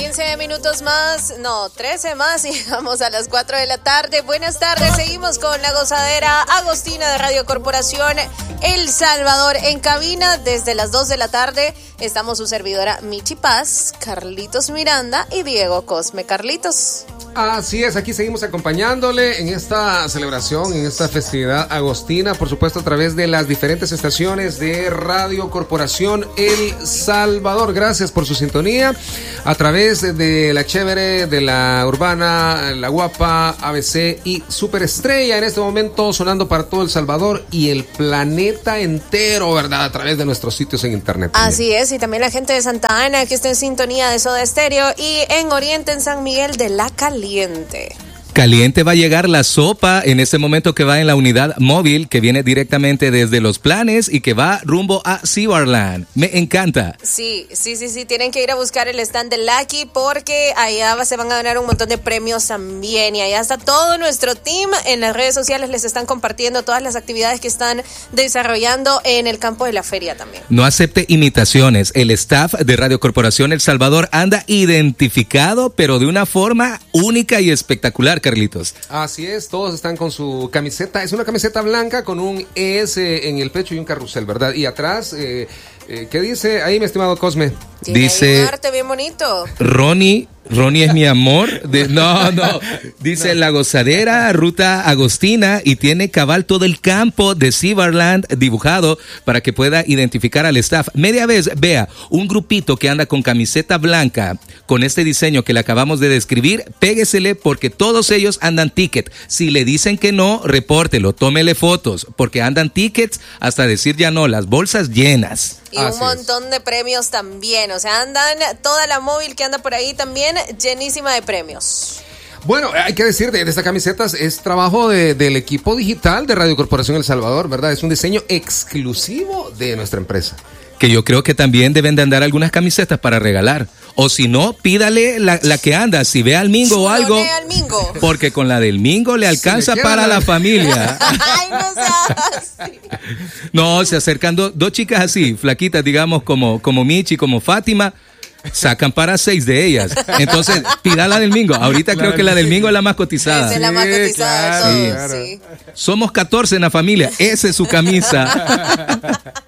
15 minutos más, no, 13 más y vamos a las 4 de la tarde. Buenas tardes, seguimos con la gozadera agostina de Radio Corporación El Salvador. En cabina desde las 2 de la tarde estamos su servidora Michi Paz, Carlitos Miranda y Diego Cosme. Carlitos. Así es, aquí seguimos acompañándole en esta celebración, en esta festividad agostina, por supuesto a través de las diferentes estaciones de Radio Corporación El Salvador. Gracias por su sintonía, a través de la chévere, de la urbana, la guapa, ABC y Superestrella, en este momento sonando para todo El Salvador y el planeta entero, ¿verdad? A través de nuestros sitios en internet. Así es, y también la gente de Santa Ana que está en sintonía de Soda Stereo y en Oriente, en San Miguel de la Caliente. Caliente va a llegar la sopa en este momento, que va en la unidad móvil que viene directamente desde Los Planes y que va rumbo a Seawarland. Me encanta. Sí, tienen que ir a buscar el stand de Lucky porque allá se van a ganar un montón de premios también, y allá está todo nuestro team. En las redes sociales les están compartiendo todas las actividades que están desarrollando en el campo de la feria también. No acepte imitaciones. El staff de Radio Corporación El Salvador anda identificado, pero de una forma única y espectacular, Carlitos. Así es, todos están con su camiseta. Es una camiseta blanca con un ES en el pecho y un carrusel, ¿verdad? Y atrás, ¿qué dice ahí, mi estimado Cosme? Dice un arte bien bonito. Ronnie es mi amor. No. Dice La Gozadera, Ruta Agostina, y tiene cabal todo el campo de Seawarland dibujado para que pueda identificar al staff. Media vez vea un grupito que anda con camiseta blanca con este diseño que le acabamos de describir, péguesele porque todos ellos andan ticket. Si le dicen que no, repórtelo, tómele fotos, porque andan tickets hasta decir ya no, las bolsas llenas. Y un montón de premios también, o sea, andan toda la móvil que anda por ahí también llenísima de premios. Bueno, hay que decir de esta camiseta es trabajo del equipo digital de Radio Corporación El Salvador, ¿verdad? Es un diseño exclusivo de nuestra empresa. Que yo creo que también deben de andar algunas camisetas para regalar. O si no, pídale la que anda. Si ve al Mingo o algo. Al Mingo. Porque con la del Mingo le alcanza para la familia. Ay, no seas así. No, se acercan dos chicas así, flaquitas, digamos, como Michi, como Fátima. Sacan para 6 de ellas. Entonces, pida la del Mingo. Ahorita claro, creo que la del Mingo es la más cotizada. Esa es la más cotizada de todos, sí. Somos 14 en la familia. Esa es su camisa.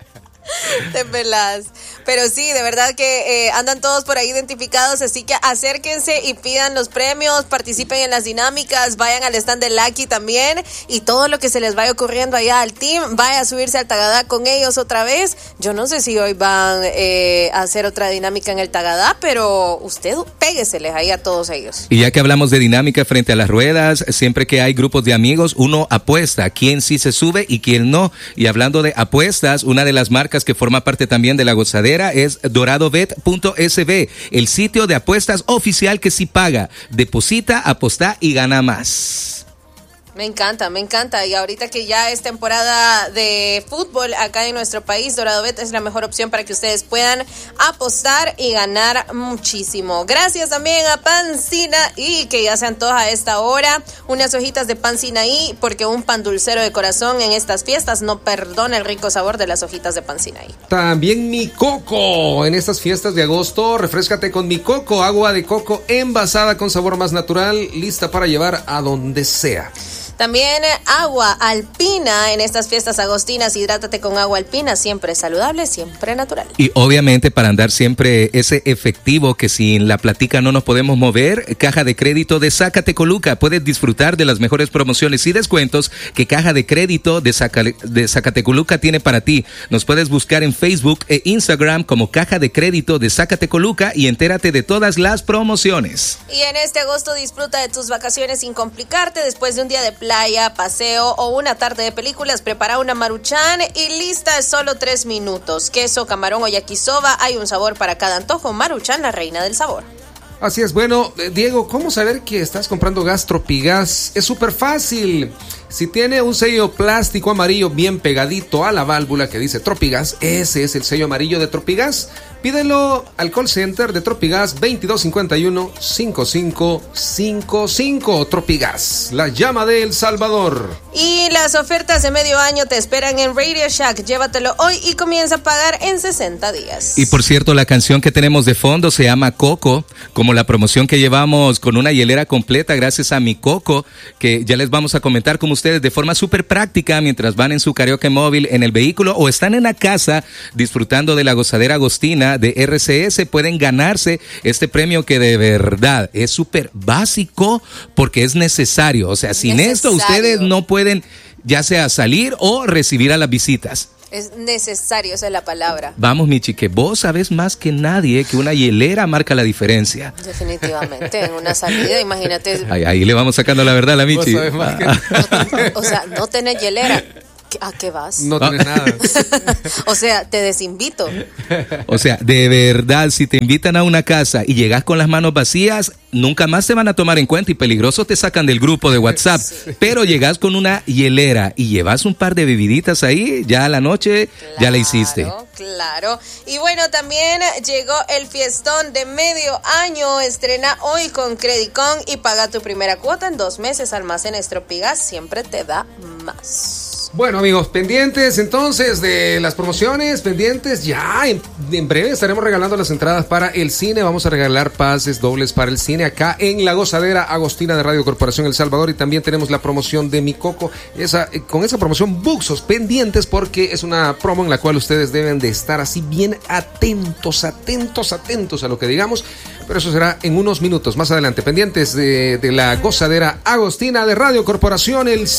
Te pelas. Pero sí, de verdad que andan todos por ahí identificados, así que acérquense y pidan los premios, participen en las dinámicas, vayan al stand de Lucky también, y todo lo que se les vaya ocurriendo allá al team, vaya a subirse al Tagadá con ellos otra vez. Yo no sé si hoy van a hacer otra dinámica en el Tagadá, pero usted pégueseles ahí a todos ellos. Y ya que hablamos de dinámica frente a las ruedas, siempre que hay grupos de amigos, uno apuesta quién sí se sube y quién no. Y hablando de apuestas, una de las marcas que forma parte también de La Gozadera es doradobet.sb, el sitio de apuestas oficial que sí paga. Deposita, aposta y gana más. Me encanta. Y ahorita que ya es temporada de fútbol acá en nuestro país, DoradoBet es la mejor opción para que ustedes puedan apostar y ganar muchísimo. Gracias también a Pan Sinaí, que ya se antoja a esta hora unas hojitas de pan Sinaí, porque un pan dulcero de corazón en estas fiestas no perdona el rico sabor de las hojitas de pan Sinaí. También Mi Coco, en estas fiestas de agosto, refréscate con Mi Coco, agua de coco envasada con sabor más natural, lista para llevar a donde sea. También agua alpina en estas fiestas agostinas. Hidrátate con agua alpina, siempre saludable, siempre natural. Y obviamente para andar siempre ese efectivo que sin la platica no nos podemos mover, Caja de Crédito de Zacatecoluca. Puedes disfrutar de las mejores promociones y descuentos que Caja de Crédito de Zacatecoluca tiene para ti. Nos puedes buscar en Facebook e Instagram como Caja de Crédito de Zacatecoluca y entérate de todas las promociones. Y en este agosto disfruta de tus vacaciones sin complicarte. Después de un día de playa, paseo o una tarde de películas, prepara una Maruchan y lista es solo 3 minutos. Queso, camarón o yakisoba, hay un sabor para cada antojo. Maruchan, la reina del sabor. Así es. Bueno, Diego, ¿cómo saber que estás comprando gas Tropigas? Es súper fácil. Si tiene un sello plástico amarillo bien pegadito a la válvula que dice Tropigas, ese es el sello amarillo de Tropigas. Pídelo al call center de Tropigas 2251-5555. Tropigas, la llama de El Salvador. Y las ofertas de medio año te esperan en Radio Shack. Llévatelo hoy y comienza a pagar en 60 días. Y por cierto, la canción que tenemos de fondo se llama Coco, como la promoción que llevamos con una hielera completa gracias a Mi Coco, que ya les vamos a comentar con ustedes de forma súper práctica mientras van en su karaoke móvil, en el vehículo o están en la casa disfrutando de la gozadera agostina de RCS. Pueden ganarse este premio que de verdad es súper básico porque es necesario. O sea, sin esto ustedes no pueden ya sea salir o recibir a las visitas. Es necesario, esa es la palabra. Vamos, Michi, que vos sabés más que nadie que una hielera marca la diferencia. Definitivamente, en una salida, imagínate. Ahí le vamos sacando la verdad a la Michi. Vos sabés más que... O sea, no tenés hielera. ¿A qué vas? No tenés nada. O sea, te desinvito. O sea, de verdad, si te invitan a una casa y llegas con las manos vacías, nunca más te van a tomar en cuenta y peligroso te sacan del grupo de WhatsApp. Sí. Pero llegas con una hielera y llevas un par de bebiditas ahí, ya a la noche, ya la hiciste. Claro. Y bueno, también llegó el fiestón de medio año. Estrena hoy con Credicon y paga tu primera cuota en 2 meses. Almacenes Tropigas siempre te da más. Bueno, amigos, pendientes entonces de las promociones, pendientes ya, en breve estaremos regalando las entradas para el cine, vamos a regalar pases dobles para el cine acá en la gozadera agostina de Radio Corporación El Salvador y también tenemos la promoción de Mi Coco, con esa promoción buxos pendientes porque es una promo en la cual ustedes deben de estar así bien atentos a lo que digamos, pero eso será en unos minutos más adelante, pendientes de la gozadera agostina de Radio Corporación El